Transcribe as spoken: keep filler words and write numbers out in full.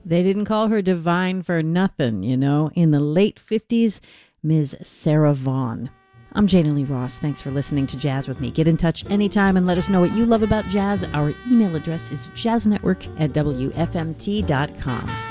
They didn't call her divine for nothing, you know. In the late fifties, Miz Sarah Vaughan. I'm Jana Lee Ross. Thanks for listening to Jazz with me. Get in touch anytime and let us know what you love about jazz. Our email address is jazznetwork at w f m t dot com.